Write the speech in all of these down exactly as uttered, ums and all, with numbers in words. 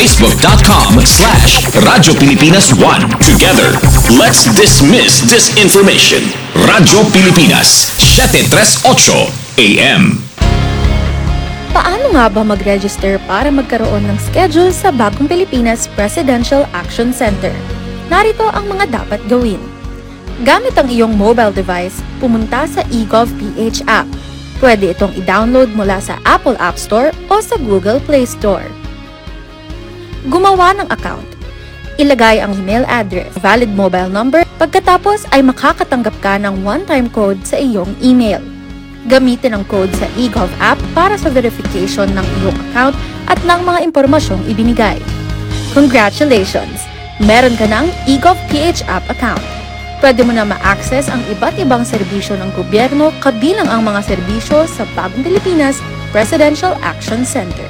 facebook.com slash Radyo Pilipinas one. Together, let's dismiss disinformation. Radyo Pilipinas, seven thirty-eight A M. Paano nga ba mag-register para magkaroon ng schedule sa Bagong Pilipinas Presidential Action Center? Narito ang mga dapat gawin. Gamit ang iyong mobile device, pumunta sa eGovPH app. Pwede itong i-download mula sa Apple App Store o sa Google Play Store. Gumawa ng account. Ilagay ang email address, valid mobile number, pagkatapos ay makakatanggap ka ng one-time code sa iyong email. Gamitin ang code sa eGov app para sa verification ng iyong account at ng mga impormasyong ibinigay. Congratulations! Meron ka ng eGovPH app account. Pwede mo na ma-access ang iba't ibang serbisyo ng gobyerno kabilang ang mga serbisyo sa Bagong Pilipinas Presidential Action Center.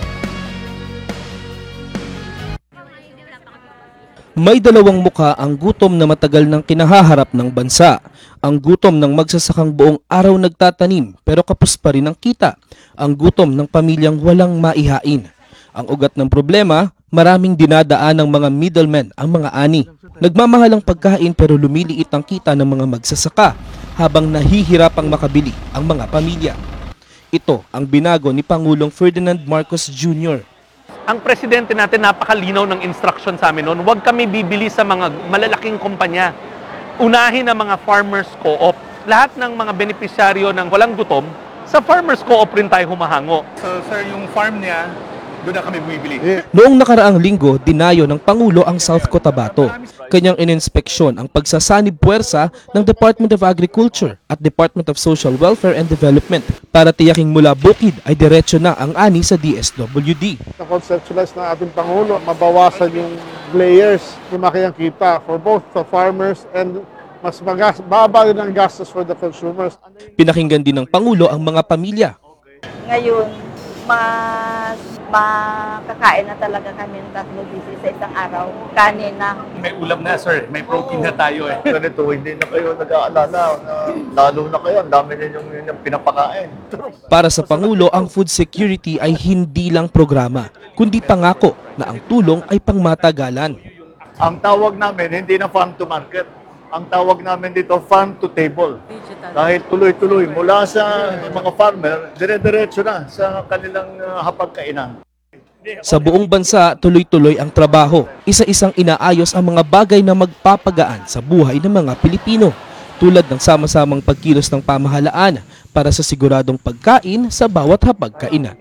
May dalawang muka ang gutom na matagal nang kinahaharap ng bansa. Ang gutom ng magsasakang buong araw nagtatanim pero kapos pa rin ang kita. Ang gutom ng pamilyang walang maihain. Ang ugat ng problema, maraming dinadaan ng mga middlemen ang mga ani. Nagmamahal ang pagkain pero lumiliit ang kita ng mga magsasaka habang nahihirapang makabili ang mga pamilya. Ito ang binago ni Pangulong Ferdinand Marcos Junior Ang presidente natin napakalinaw ng instruction sa amin noon, huwag kami bibili sa mga malalaking kumpanya. Unahin ang mga farmers co-op. Lahat ng mga benepisyaryo ng walang gutom, sa farmers co-op rin tayo humahango. So sir, yung farm niya, doon na kami bumibili. Noong nakaraang linggo, dinayo ng Pangulo ang South Cotabato. Kanyang ininspeksyon ang pagsasanib puwersa ng Department of Agriculture at Department of Social Welfare and Development para tiyaking mula bukid ay diretso na ang ani sa D S W D. Na-conceptualize ng ating Pangulo, mabawasan yung layers, lumaki ang kita for both the farmers and mas magas, baba din ang gastos for the consumers. Pinakinggan din ng Pangulo ang mga pamilya. Ngayon, mas makakain na talaga kami ng tatlo busy sa isang araw. Kanin na. May ulam na sir, may protein na tayo eh. Ganito, hindi na kayo nag-aalala na lalo na kayo, ang dami ninyong yung pinapakain. Para sa Pangulo, ang food security ay hindi lang programa, kundi pangako na ang tulong ay pangmatagalan. Ang tawag namin, hindi na farm to market. Ang tawag namin dito, farm to table. Dahil tuloy-tuloy, mula sa mga farmer, dire-diretso na sa kanilang uh, hapagkainan. Sa buong bansa, tuloy-tuloy ang trabaho. Isa-isang inaayos ang mga bagay na magpapagaan sa buhay ng mga Pilipino, tulad ng sama-samang pagkilos ng pamahalaan para sa siguradong pagkain sa bawat hapagkainan.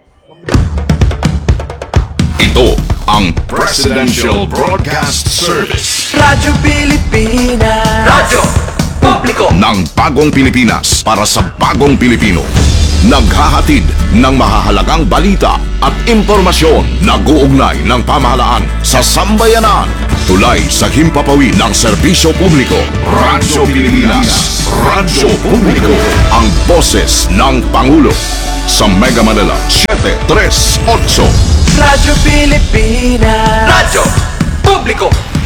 Ito ang Presidential Broadcast Service. Radyo Pilipinas. Radyo Publiko Ng Bagong Pilipinas para sa Bagong Pilipino. Naghahatid ng mahahalagang balita at impormasyon na guugnay ng pamahalaan sa sambayanan. Tulay sa himpapawid ng serbisyo publiko. Radyo Pilipinas. Radyo Publiko. Ang boses ng Pangulo. Sa Mega Manila, seven thirty-eight. Radyo Pilipinas. Radyo Publiko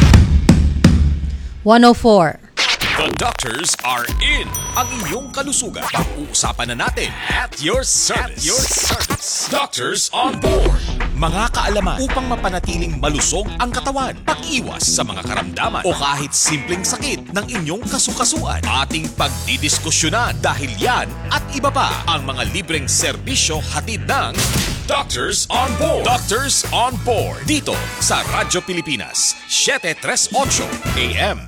one oh four. The doctors are in. Ang inyong kalusugan. Pag-uusapan na natin at your service. At your service. Doctors on board. Mga kaalaman upang mapanatiling malusog ang katawan, pag-iwas sa mga karamdaman o kahit simpleng sakit ng inyong kasukasuan. Ating pagdidiskusyonan dahil yan at iba pa ang mga libreng serbisyo hatid ng Doctors on Board. Doctors on Board. Dito sa Radyo Pilipinas, seven thirty-eight A M.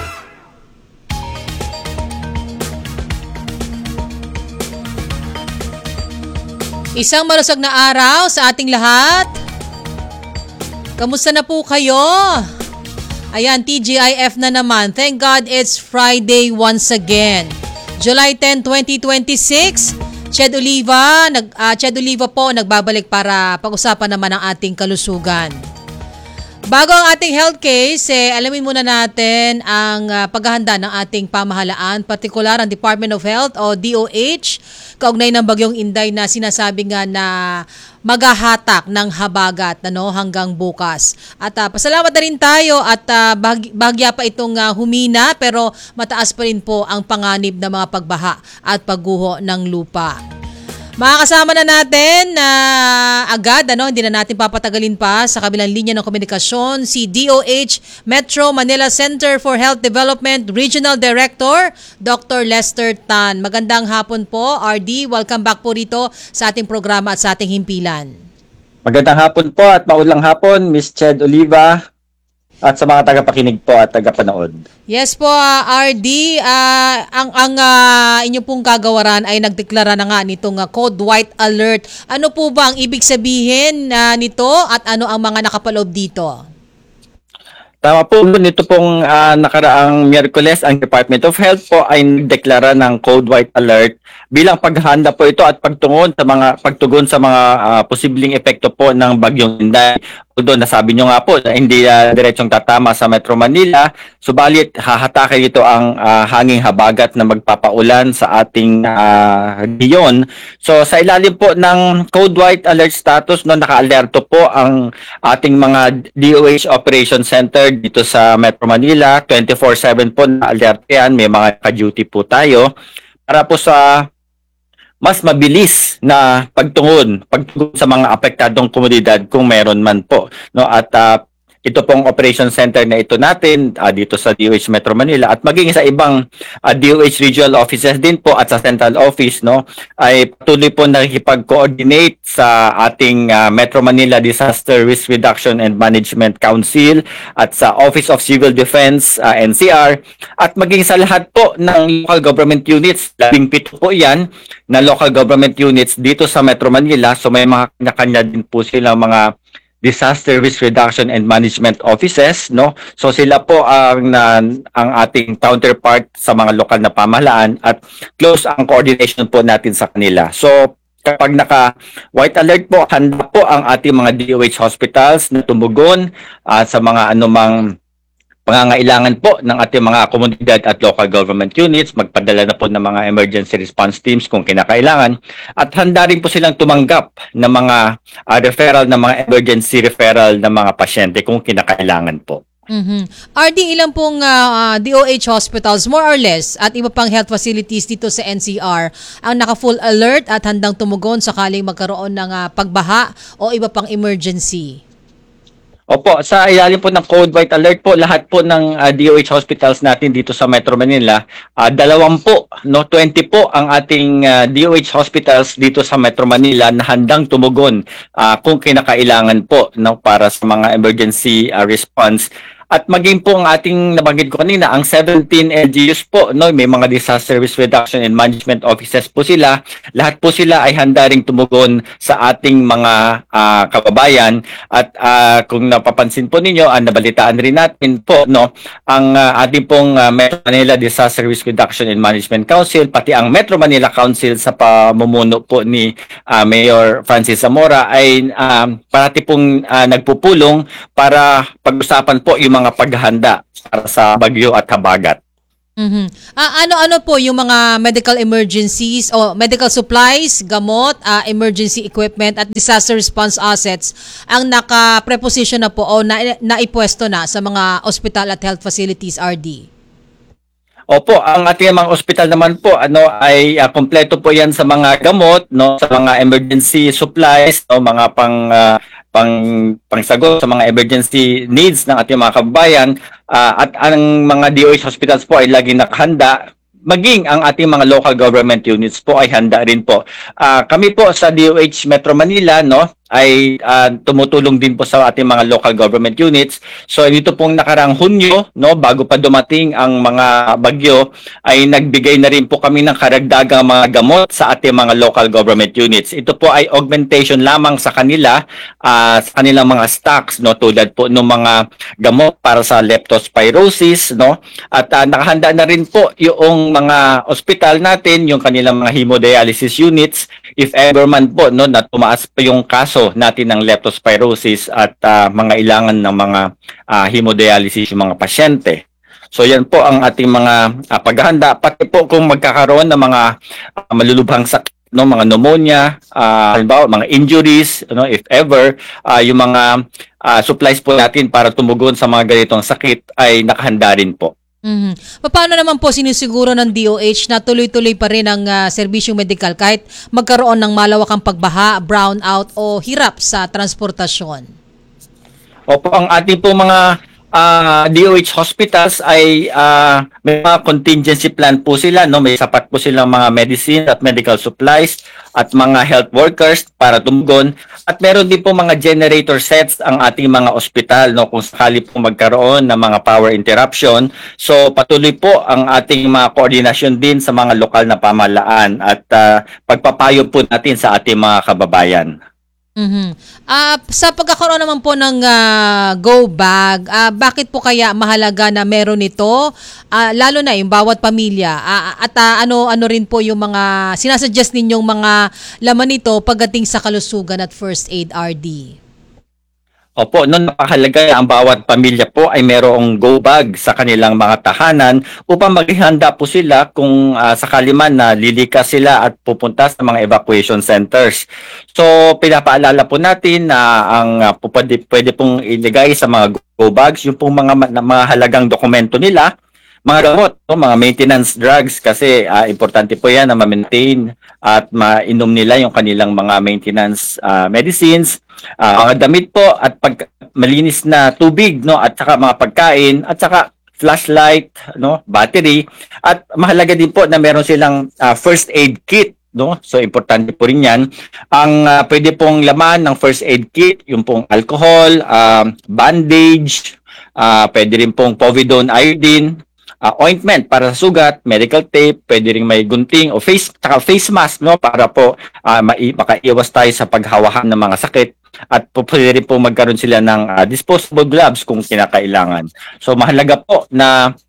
Isang malusog na araw sa ating lahat. Kamusta na po kayo? Ayan, T G I F na naman. Thank God it's Friday once again. July tenth, twenty twenty-six. Ched Oliva, nag, uh, Ched Oliva po nagbabalik para pag-usapan naman ang ating kalusugan. Bago ang ating health case, eh, alamin muna natin ang uh, paghahanda ng ating pamahalaan, partikular ang Department of Health o D O H, kaugnay ng bagyong Inday na sinasabi nga na maghahatak ng habagat ano, hanggang bukas. At uh, pasalamat na rin tayo at uh, bag- bagya pa itong uh, humina pero mataas pa rin po ang panganib ng mga pagbaha at pagguho ng lupa. Makakasama na natin na agad, ano, hindi na natin papatagalin pa sa kabilang linya ng komunikasyon, si D O H Metro Manila Center for Health Development Regional Director, Doctor Lester Tan. Magandang hapon po, R D. Welcome back po rito sa ating programa at sa ating himpilan. Magandang hapon po at maulang hapon, Miss Ched Oliva, at sa mga tagapakinig po at tagapanood. Yes po, uh, R D, uh, ang ang uh, inyo pong kagawaran ay nagdeklara na nga nitong uh, Code White Alert. Ano po ba ang ibig sabihin uh, nito at ano ang mga nakapaloob dito? Tama po, nito pong uh, nakaraang Miyerkules, ang Department of Health po ay nagdeklara ng Code White Alert bilang paghahanda po ito at pagtungon sa mga pagtugon sa mga uh, posibleng epekto po ng bagyong Inday. Although nasabi nyo nga po na hindi uh, diretsong tatama sa Metro Manila, subalit hahatake ito ang uh, hanging habagat na magpapaulan sa ating uh, rehiyon. So sa ilalim po ng Code White Alert status, no, naka-alerto po ang ating mga D O H Operation Center dito sa Metro Manila. twenty-four seven po na-alert yan, may mga ka-duty po tayo para po sa mas mabilis na pagtungon, pagtugon sa mga apektadong komunidad kung meron man po. No? At uh, ito pong operation center na ito natin uh, dito sa D O H Metro Manila at maging sa ibang uh, D O H regional offices din po at sa central office, no, ay patuloy po nakikipag-coordinate sa ating uh, Metro Manila Disaster Risk Reduction and Management Council at sa Office of Civil Defense, uh, N C R, at maging sa lahat po ng local government units, labing pito po yan na local government units dito sa Metro Manila. So may mga kanya-kanya din po sila mga Disaster Risk Reduction and Management Offices, no? So sila po ang na, ang ating counterpart sa mga lokal na pamahalaan at close ang coordination po natin sa kanila. So kapag naka white alert po, handa po ang ating mga D O H hospitals na tumugon uh, sa mga anumang pangangailangan po ng ating mga komunidad at local government units, magpadala na po ng mga emergency response teams kung kinakailangan, at handa rin po silang tumanggap ng mga uh, referral, ng mga emergency referral ng mga pasyente kung kinakailangan po. Mm-hmm. R D, ilang pong uh, D O H hospitals, more or less, at iba pang health facilities dito sa N C R ang naka-full alert at handang tumugon sakaling magkaroon ng uh, pagbaha o iba pang emergency? Opo, sa ilalim po ng Code White Alert po, lahat po ng uh, D O H hospitals natin dito sa Metro Manila, uh, dalawampu, no, twenty po ang ating uh, D O H hospitals dito sa Metro Manila na handang tumugon uh, kung kinakailangan po, no, para sa mga emergency uh, response. At maging po ang ating nabanggit ko kanina, ang seventeen L G Us po, no, may mga Disaster Risk Reduction and Management Offices po sila. Lahat po sila ay handa ring tumugon sa ating mga uh, kababayan. At uh, kung napapansin po ninyo, uh, nabalitaan rin natin po, no, ang uh, ating pong uh, Metro Manila Disaster Risk Reduction and Management Council, pati ang Metro Manila Council sa pamumuno po ni uh, Mayor Francis Zamora ay uh, parati pong uh, nagpupulong para pag-usapan po yung mga paghahanda para sa bagyo at habagat. Mm-hmm. Uh, ano-ano po yung mga medical emergencies o medical supplies, gamot, uh, emergency equipment at disaster response assets ang naka-preposition na po o na naipwesto na sa mga hospital at health facilities, R D? Opo, ang ating mga ospital naman po ano ay uh, kompleto po 'yan sa mga gamot, no, sa mga emergency supplies, no, mga pang uh, pang pangsagot sa mga emergency needs ng ating mga kababayan, uh, at ang mga D O H hospitals po ay laging nakahanda. Maging ang ating mga local government units po ay handa rin po. Uh, kami po sa D O H Metro Manila, no, ay uh, tumutulong din po sa ating mga local government units. So dito pong nakarang Hunyo, no, bago pa dumating ang mga bagyo, ay nagbigay na rin po kami ng karagdagang mga gamot sa ating mga local government units. Ito po ay augmentation lamang sa kanila, uh, sa kanilang mga stocks, no, tulad po ng mga gamot para sa leptospirosis, no, at uh, nakahanda na rin po yung mga ospital natin, yung kanilang mga hemodialysis units, if ever man po, no, na tumaas pa yung kaso natin ng leptospirosis at uh, mga ilangan ng mga uh, hemodialysis yung mga pasyente. So yan po ang ating mga uh, paghahanda, pati po kung magkakaroon ng mga uh, malulubhang sakit, no, mga pneumonia, uh, halimbawa mga injuries, no, if ever, uh, yung mga uh, supplies po natin para tumugon sa mga ganitong sakit ay nakahanda rin po. Mhm. Paano naman po sinisiguro ng D O H na tuloy-tuloy pa rin ang uh, serbisyong medikal kahit magkaroon ng malawakang pagbaha, brownout o hirap sa transportasyon? Opo, ang ating po mga uh, D O H hospitals ay uh, may mga contingency plan po sila, no? May sapat po silang mga medicine at medical supplies at mga health workers para tumugon. At meron din po mga generator sets ang ating mga ospital, no? Kung sakali po magkaroon ng mga power interruption. So patuloy po ang ating mga koordinasyon din sa mga lokal na pamahalaan at uh, pagpapayo po natin sa ating mga kababayan. Mhm. Ah, sa pagkakaroon naman po ng ah, go bag, ah, bakit po kaya mahalaga na meron ito? Ah, lalo na yung bawat pamilya. Ah, at ah, ano ano rin po yung mga sinasuggest ninyong mga laman nito pagdating sa kalusugan at first aid R D? Opo, no, napakahalaga ang bawat pamilya po ay merong go bag sa kanilang mga tahanan upang maghihanda po sila kung uh, sakali man na lilikas sila at pupunta sa mga evacuation centers. So, pinapaalala po natin na ang uh, pwede, pwede pong iligay sa mga go bags, yung pong mga, mga halagang dokumento nila, mga gamot, no, mga maintenance drugs kasi uh, importante po yan na ma-maintain at mainom nila yung kanilang mga maintenance uh, medicines, uh, mga damit po at pag malinis na tubig, no, at saka mga pagkain at saka flashlight, no, battery, at mahalaga din po na meron silang uh, first aid kit, no. So importante po rin 'yan. Ang uh, pwede pong laman ng first aid kit, yung pong alcohol, uh, bandage, uh, pwede rin pong povidone iodine, Uh, ointment para sa sugat, medical tape, pwede ring may gunting o face, taka face mask, no, para po uh, mai- makaiwas tayo sa paghawakan ng mga sakit at po, pwede rin po magkaroon sila ng uh, disposable gloves kung kinakailangan. So mahalaga po na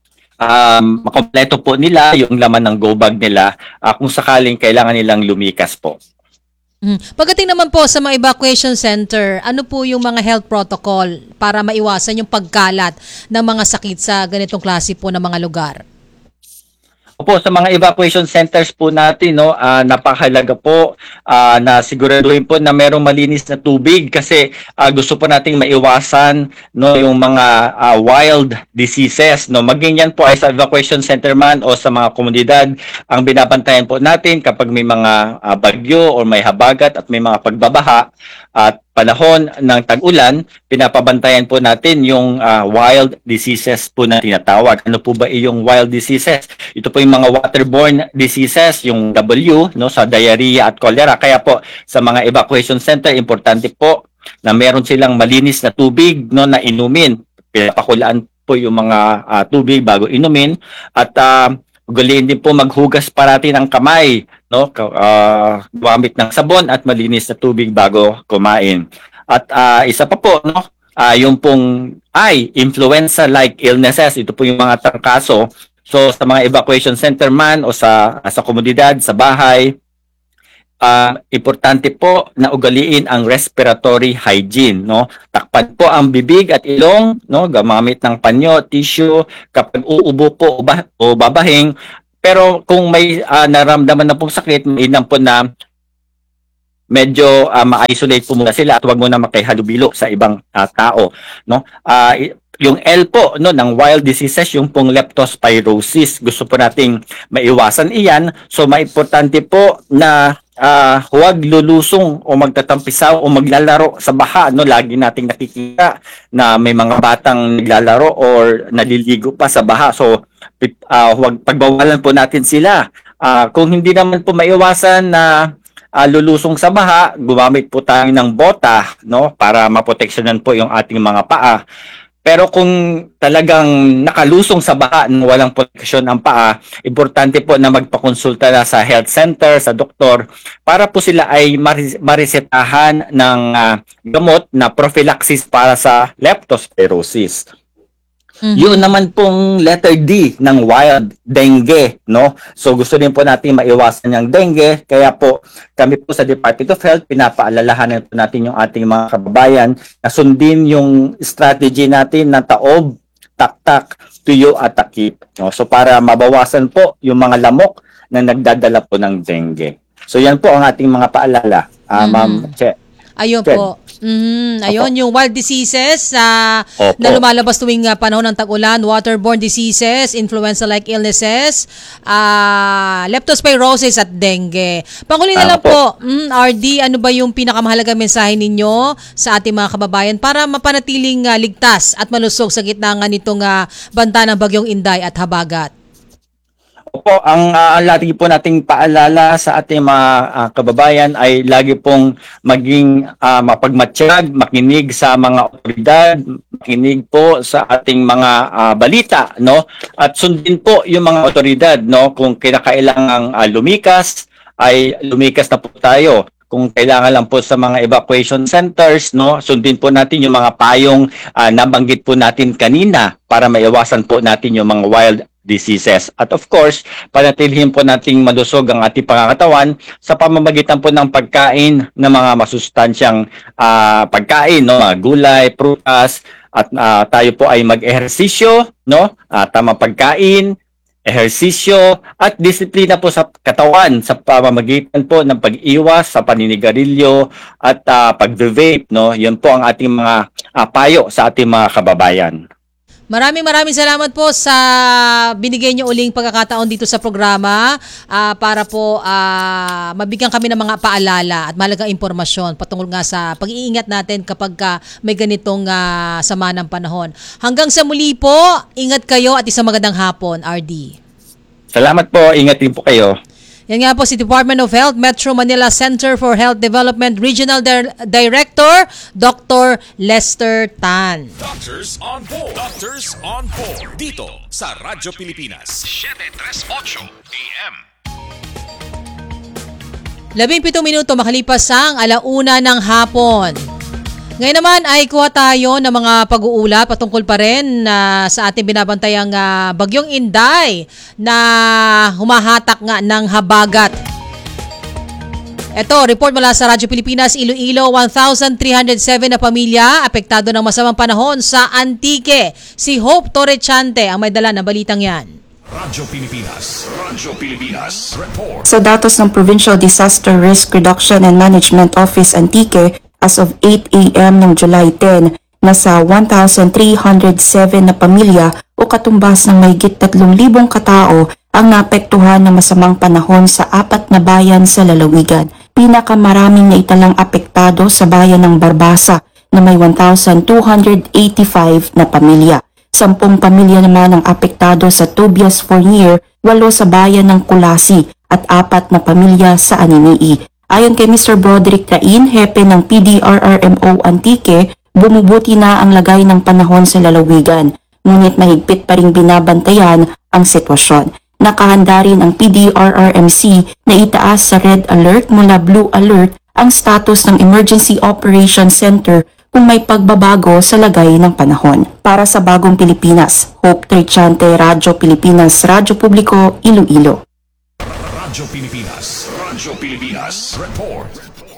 um, makompleto po nila yung laman ng go bag nila uh, kung sakaling kailangan nilang lumikas po. Hmm. Pagdating naman po sa mga evacuation center, ano po yung mga health protocol para maiwasan yung pagkalat ng mga sakit sa ganitong klase po ng mga lugar? Opo, sa mga evacuation centers po natin, no, uh, napakahalaga po uh, na siguraduhin po na merong malinis na tubig kasi uh, gusto po nating maiwasan, no, yung mga uh, wild diseases, no. Maging yan po ay sa evacuation center man o sa mga komunidad, ang binabantayan po natin kapag may mga uh, bagyo o may habagat at may mga pagbabaha at panahon ng tag-ulan, pinapabantayan po natin yung uh, wild diseases po na tinatawag. Ano po ba yung wild diseases? Ito po yung mga waterborne diseases, yung W, no, sa diarrhea at cholera. Kaya po sa mga evacuation center, importante po na meron silang malinis na tubig, no, na inumin. Pinapakulaan po yung mga uh, tubig bago inumin at uh, ugaliin din po maghugas parati ng kamay, no, uh, gumamit ng sabon at malinis na tubig bago kumain. At uh, isa pa po, no, uh, yung pong ay influenza-like illnesses, ito po yung mga tarkaso. So sa mga evacuation center man o sa sa komunidad, sa bahay, uh, importante po na ugaliin ang respiratory hygiene, no. Takpan po ang bibig at ilong, no, gamamit ng panyo, tissue kapag uubo po o, ba, o babahing. Pero kung may uh, naramdaman na pong sakit, mainam po na medyo uh, ma-isolate po muna sila at huwag muna makihalubilo sa ibang uh, tao, no. Uh, yung L po, no, ng wild diseases, yung pong leptospirosis, gusto po nating maiwasan iyan. So maimportante po na uh, huwag lulusong o magtatampisaw o maglalaro sa baha, no. Lagi nating nakikita na may mga batang naglalaro or naliligo pa sa baha. So uh, huwag pagbawalan po natin sila. Uh, kung hindi naman po maiwasan na uh, lulusong sa baha, gumamit po tayo ng bota, no, para maproteksyonan po yung ating mga paa. Pero kung talagang nakalusong sa baha ng walang proteksyon ang paa, importante po na magpakonsulta na sa health center, sa doktor, para po sila ay marisetahan ng uh, gamot na prophylaxis para sa leptospirosis. Mm-hmm. Yun naman pong letter D ng wild, dengue, no? So gusto din po natin maiwasan yung dengue, kaya po kami po sa Department of Health pinapaalalahanan po natin yung ating mga kababayan na sundin yung strategy natin na taob, taktak, tuyo at takip, no? So para mabawasan po yung mga lamok na nagdadala po ng dengue. So yan po ang ating mga paalala, uh, mm-hmm. Ma'am Che. Ayun Fred. po. Mhm, ayun yung wild diseases ah, Opo. na lumalabas tuwing ah, panahon ng tag-ulan, waterborne diseases, influenza-like illnesses, ah, leptospirosis at dengue. Panghuli na Tama lang po, mm, R D, ano ba yung pinakamahalagang mensahe ninyo sa ating mga kababayan para mapanatiling ah, ligtas at malusog sa gitna nga nitong ah, banta ng bagyong Inday at Habagat? Opo, ang uh, lagi po nating paalala sa ating mga ah, kababayan ay lagi pong maging ah, mapagmatsyag, makinig sa mga otoridad, makinig po sa ating mga ah, balita, no? At sundin po yung mga otoridad, no? Kung kinakailangang ah, lumikas, ay lumikas na po tayo. Kung kailangan lang po sa mga evacuation centers, no, sundin po natin yung mga payong ah, nabanggit po natin kanina para maiwasan po natin yung mga wild diseases. At of course, panatilihin po nating malusog ang ating pangangatawan sa pamamagitan po ng pagkain ng mga masustansyang ah, pagkain, no, mga gulay, prutas, at ah, tayo po ay mag-ehersisyo, no, ah, tamang pagkain, ehersisyo at disiplina po sa katawan sa pamamagitan po ng pag-iwas sa paninigarilyo at uh, pag-vape, no? Yun po ang ating mga uh, payo sa ating mga kababayan. Maraming maraming salamat po sa binigay niyo uling pagkakataon dito sa programa ah, para po ah, mabigyan kami ng mga paalala at mahalagang impormasyon patungkol nga sa pag-iingat natin kapag ka may ganitong ah, sama ng panahon. Hanggang sa muli po, ingat kayo at isang magandang hapon, R D. Salamat po, ingat din po kayo. Yan nga po si Department of Health Metro Manila Center for Health Development Regional Dir- Director, Doctor Lester Tan. Doctors on Board. Doctors on Board. Dito sa Radyo Pilipinas. seven thirty-eight A M. Labing pitong minuto makalipas ang alauna ng hapon. Ngayon naman ay kuha tayo ng mga pag-uulat patungkol pa rin uh, sa ating binabantayang uh, bagyong Inday na humahatak nga ng habagat. Ito, report mula sa Radyo Pilipinas, Iloilo, one thousand three hundred seven na pamilya apektado ng masamang panahon sa Antique. Si Hope Torrechante ang may dala ng balitang yan. Radyo Pilipinas. Radyo Pilipinas. Report. Sa datos ng Provincial Disaster Risk Reduction and Management Office Antique, as of eight A M ng July tenth, nasa one thousand three hundred seven na pamilya o katumbas ng mahigit tatlong libong katao ang naapektuhan ng masamang panahon sa apat na bayan sa lalawigan. Pinakamaraming naitalang apektado sa bayan ng Barbasa na may one thousand two hundred eighty-five na pamilya. Sampung pamilya naman ang apektado sa Tobias Fournier, walo sa bayan ng Kulasi at apat na pamilya sa Aninii. Ayon kay Mister Broderick Rain, hepe ng P D R R M O Antique, bumubuti na ang lagay ng panahon sa lalawigan, ngunit mahigpit pa ring binabantayan ang sitwasyon. Nakahanda rin ang P D R R M C na itaas sa Red Alert mula Blue Alert ang status ng Emergency Operations Center kung may pagbabago sa lagay ng panahon. Para sa Bagong Pilipinas, Hope Torrechante, Radyo Pilipinas, Radyo Publiko, Iloilo. Radyo Pilipinas. Radyo Pilipinas. Report.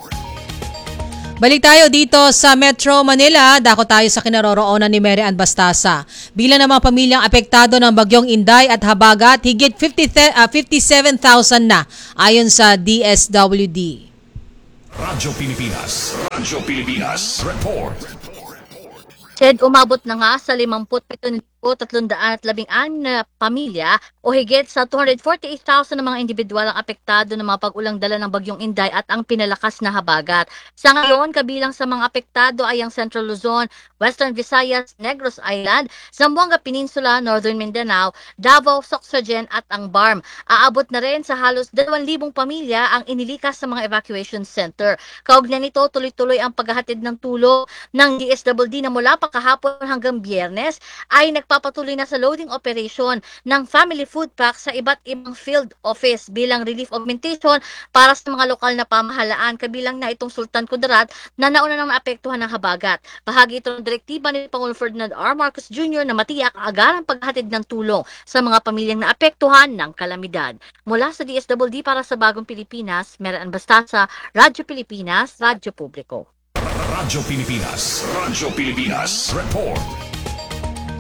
Balik tayo dito sa Metro Manila. Dako tayo sa kinaroroonan ni Mary Ann Bastasa. Bilang ng mga pamilyang apektado ng bagyong Inday at Habagat, higit fifty-seven thousand na ayon sa D S W D. Radyo Pilipinas. Radyo Pilipinas. Report. Ted, umabot na nga sa fifty-seven thousand three hundred sixteen na pamilya o higit sa two hundred forty-eight thousand na mga individual ang apektado ng mga pag-ulang dala ng bagyong Inday at ang pinalakas na habagat. Sa ngayon, kabilang sa mga apektado ay ang Central Luzon, Western Visayas, Negros Island, Zamboanga Peninsula, Northern Mindanao, Davao, Soxogen at ang B A R M. Aabot na rin sa halos two thousand pamilya ang inilikas sa mga evacuation center. Kaugnay nito, tuloy-tuloy ang paghahatid ng tulong ng D S W D na mula pa kahapon hanggang Biyernes ay nagpapatuloy na sa loading operation ng family food pack sa iba't ibang field office bilang relief augmentation para sa mga lokal na pamahalaan, kabilang na itong Sultan Kudarat na nauna nang naapektuhan ng habagat. Bahagi ito ng direktiba ni Pangulong Ferdinand R. Marcos Junior na matiyak agarang paghatid ng tulong sa mga pamilyang naapektuhan ng kalamidad. Mula sa D S W D para sa Bagong Pilipinas, Mary Ann Bastasa, Radyo Pilipinas, Radyo Publiko. Radyo Pilipinas. Radyo Pilipinas. Report.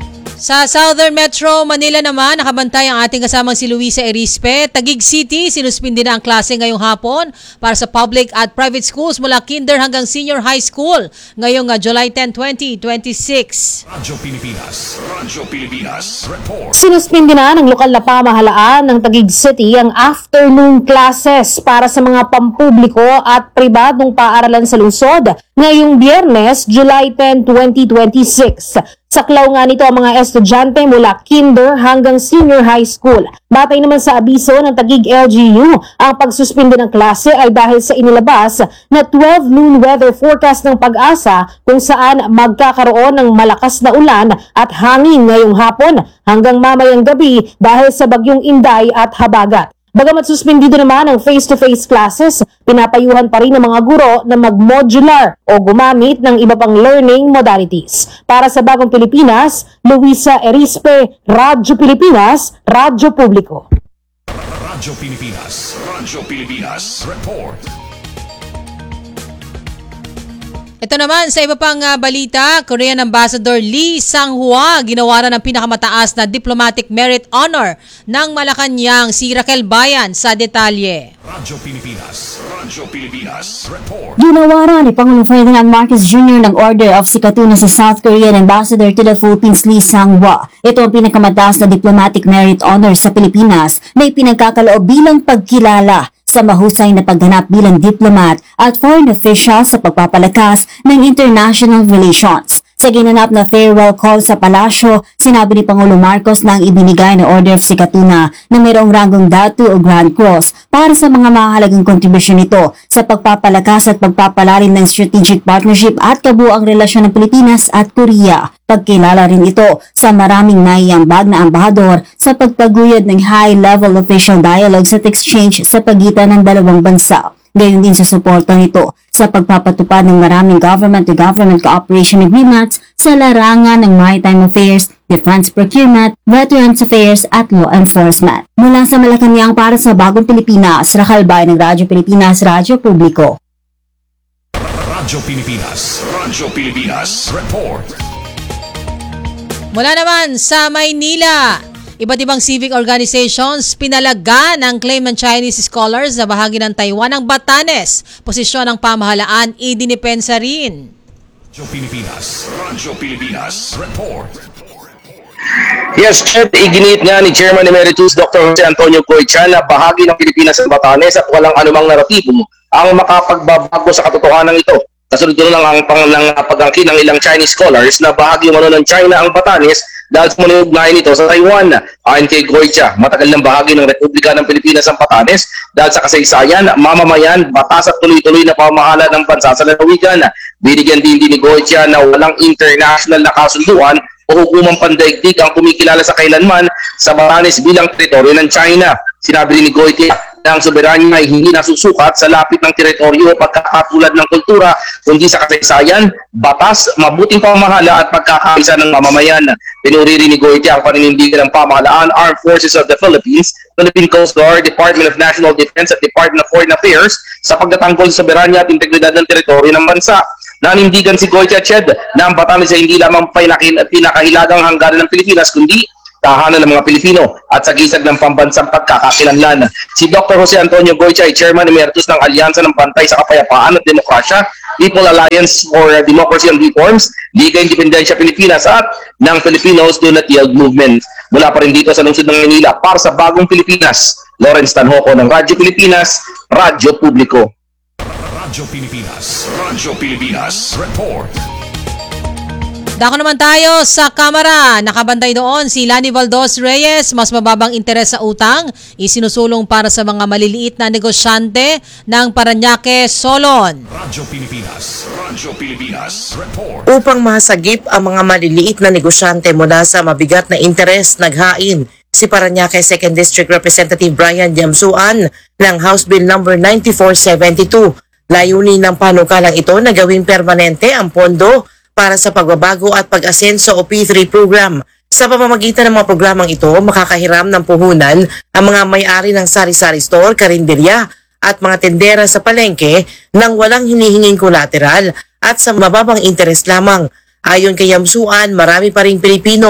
Sa Southern Metro Manila naman, nakabantay ang ating kasamang si Luisa Erispe. Taguig City, sinuspindi na ang klase ngayong hapon para sa public at private schools mula kinder hanggang senior high school ngayong uh, July tenth, twenty twenty-six. Radyo Pilipinas, Radyo Pilipinas, report. Sinuspindi na ng lokal na pamahalaan ng Taguig City ang afternoon classes para sa mga pampubliko at pribadong paaralan sa lungsod ngayong Biyernes, July tenth, twenty twenty-six. Saklaw nga nito ang mga estudyante mula kinder hanggang senior high school. Batay naman sa abiso ng Taguig L G U, ang pagsuspindi ng klase ay dahil sa inilabas na twelve noon weather forecast ng Pag-asa kung saan magkakaroon ng malakas na ulan at hangin ngayong hapon hanggang mamayang gabi dahil sa bagyong Inday at Habagat. Bagamat suspendido naman ang face-to-face classes, pinapayuhan pa rin ng mga guro na mag-modular o gumamit ng iba pang learning modalities. Para sa Bagong Pilipinas, Luisa Erispe, Radyo Pilipinas, Radyo Publiko. Radyo Pilipinas, Radyo Pilipinas, report. Ito naman sa iba pang uh, balita, Korean Ambassador Lee Sang-hwa ginawaran ng pinakamataas na Diplomatic Merit Honor ng Malacanang, si Raquel Bayan sa detalye. Radyo Pilipinas, Radyo Pilipinas, report. Ginawaran ni Pangulong Ferdinand Marcos Junior ng Order of Sikatuna sa South Korean Ambassador to the Philippines Lee Sang-hwa. Ito ang pinakamataas na Diplomatic Merit Honor sa Pilipinas na ipinagkakaloob bilang pagkilala sa mahusay na pagganap bilang diplomat at foreign official sa pagpapalakas ng international relations. Sa ginanap na farewell call sa palasyo, sinabi ni Pangulo Marcos na ang ibinigay na Order of Sikatuna na mayroong ranggong Datu o Grand Cross para sa mga mahalagang kontribusyon nito sa pagpapalakas at pagpapalalim ng strategic partnership at kabuoang relasyon ng Pilipinas at Korea. Pagkilala rin ito sa maraming naiambag na ambahador sa pagpaguyod ng high-level official dialogues at exchange sa pagitan ng dalawang bansa. Gayon din sa suporta nito sa pagpapatupad ng maraming government-to-government cooperation agreements sa larangan ng maritime affairs, defense procurement, veterans affairs at law enforcement. Mula sa Malacanang para sa Bagong Pilipinas, Raquel Bayan ng Radyo Pilipinas, Radyo Publiko. Radyo Pilipinas, Radyo Pilipinas, report. Mula naman sa Maynila, iba't ibang civic organizations pinalaga ng claim ng Chinese scholars na bahagi ng Taiwan ng Batanes. Posisyon ng pamahalaan, idinipensa rin. Radyo Pilipinas, Radyo Pilipinas, report. Yes, Chad, iginit nga ni Chairman Emeritus Doctor Jose Antonio Goycha na bahagi ng Pilipinas at Batanes at walang anumang naratibo ang makapagbabago sa katotohanan ito. Kasunod lang ang pang ng pag-angkin ng ilang Chinese scholars na bahagi umano ng China ang Batanes dahil sumunugnayan ito sa Taiwan. Ayon kay Goycha, matagal ng bahagi ng Republika ng Pilipinas ang Batanes dahil sa kasaysayan, mamamayan, batas at tuloy-tuloy na pamamahala ng bansa sa lalawigan. Binigyan din din ni Goycha na walang international na kasunduan o hukumang pandaigdig ang kumikilala sa kailanman sa Batanes bilang teritoryo ng China. Sinabi rin ni Goycha na ang soberanya ay hindi nasusukat sa lapit ng teritoryo o pagkakatulad ng kultura, kundi sa kasaysayan, batas, mabuting pamamahala at pagkakaisa ng mamamayan. Pinuri rin ni Goycha ang paninindigan ng pamahalaan, Armed Forces of the Philippines, Philippine Coast Guard, Department of National Defense at Department of Foreign Affairs sa pagtatanggol sa soberanya at integridad ng teritoryo ng bansa. Nanindigan si Goycha Ched na ang Batanes ay hindi lamang pinakin at pinakahilagang hangganan ng Pilipinas, kundi tahanan ng mga Pilipino at sa gisag ng pambansang pagkakakilanlan. Si Doctor Jose Antonio Goycha ay Chairman Emeritus ng Alyansa ng Bantay sa Kapayapaan at Demokrasya, People Alliance for Democracy and Reforms, Liga Independensya Pilipinas at ng Filipinos Do Not Yield Movement. Mula pa rin dito sa lungsod ng Manila para sa Bagong Pilipinas, Lawrence Tanhoco ng Radyo Pilipinas, Radyo Publiko. Radyo Pilipinas, Radyo Pilipinas, report. Dako naman tayo sa Kamara. Nakabantay doon si Lani Valdos Reyes. Mas mababang interes sa utang isinusulong para sa mga maliliit na negosyante ng Parañaque, Solon. Radyo Pilipinas, Radyo Pilipinas, report. Upang masagip ang mga maliliit na negosyante mula sa mabigat na interes, naghain si Parañaque second District Representative Brian Jamsuan ng House Bill number ninety-four seventy-two. Layunin ng panukalang ito na gawing permanente ang pondo para sa pagbabago at pag-asenso o P three program. Sa pamamagitan ng mga programang ito, makakahiram ng puhunan ang mga may-ari ng sari-sari store, karinderya at mga tendera sa palengke nang walang hinihinging collateral at sa mababang interes lamang. Ayon kay Yamsuan, marami pa ring Pilipino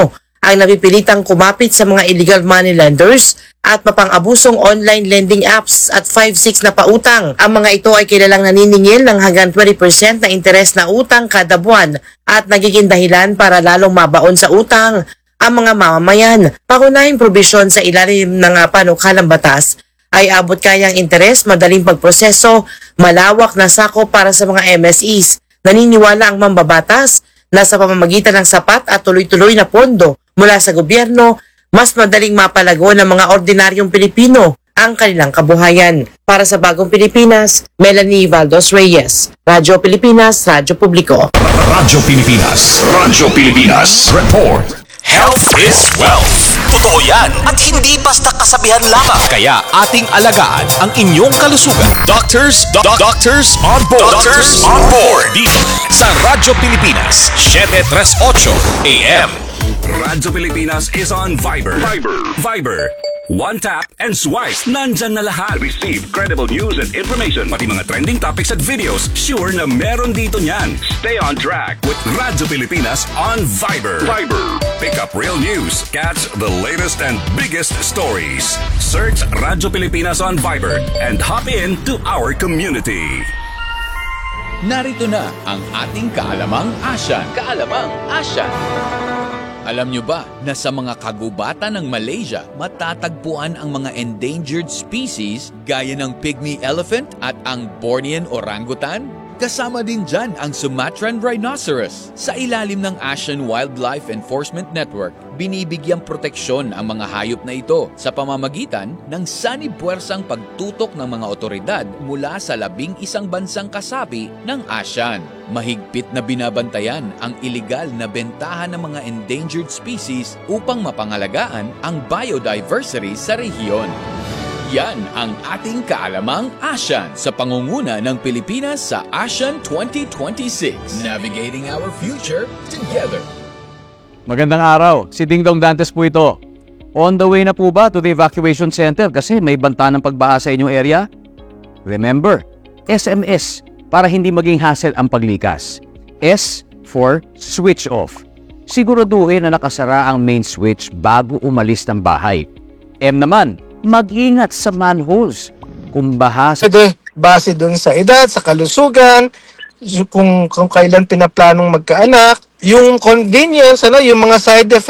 ang napipilitang kumapit sa mga illegal money lenders at mapang-abusong online lending apps at five six na pautang. Ang mga ito ay kilalang naniningil ng hanggang twenty percent na interes na utang kada buwan at nagiging dahilan para lalong mabaon sa utang ang mga mamamayan. Pangunahing probisyon sa ilalim ng uh, panukalang batas ay abot kayang interes, madaling pagproseso, malawak na sakop para sa mga M S Es. Naniniwala ang mambabatas na sa pamamagitan ng sapat at tuloy-tuloy na pondo mula sa gobyerno, mas madaling mapalago ng mga ordinaryong Pilipino ang kanilang kabuhayan. Para sa Bagong Pilipinas, Melanie Valdos Reyes, Radyo Pilipinas, Radyo Publiko. Radyo Pilipinas, Radyo Pilipinas, Report. Health is wealth. Totoo yan at hindi basta kasabihan lamang. Kaya ating alagaan ang inyong kalusugan. Doctors, do- doctors on board. Doctors on board. Dito sa Radyo Pilipinas, seven thirty-eight A M. Radyo Pilipinas is on Viber. Viber. Viber. One tap and swipe. Nandyan na lahat. Receive credible news and information. Pati mga trending topics at videos. Sure na meron dito niyan. Stay on track with Radyo Pilipinas on Viber. Viber. Pick up real news. Catch the latest and biggest stories. Search Radyo Pilipinas on Viber and hop in to our community. Narito na ang ating kaalamang Asyan. Kaalamang Asyan. Alam nyo ba na sa mga kagubatan ng Malaysia, matatagpuan ang mga endangered species gaya ng pygmy elephant at ang Bornean orangutan? Kasama din dyan ang Sumatran rhinoceros. Sa ilalim ng Asian Wildlife Enforcement Network, binibigyang proteksyon ang mga hayop na ito sa pamamagitan ng sanibuersang pagtutok ng mga otoridad mula sa labing isang bansang kasapi ng ASEAN. Mahigpit na binabantayan ang iligal na bentahan ng mga endangered species upang mapangalagaan ang biodiversity sa rehiyon. Yan ang ating kaalamang ASEAN sa pangunguna ng Pilipinas sa ASEAN twenty twenty-six. Navigating our future together. Magandang araw, si Ding Dong Dantes po ito. On the way na po ba to the evacuation center kasi may banta ng pagbaha sa inyong area? Remember, S M S para hindi maging hassle ang paglikas. S for switch off. Siguraduhin na nakasara ang main switch bago umalis ng bahay. M naman, mag-ingat sa manholes. Kung baha sa... Pwede, base dun sa edad, sa kalusugan, kung, kung kailan pinaplanong magkaanak, yung convenience, ano, yung mga side effects,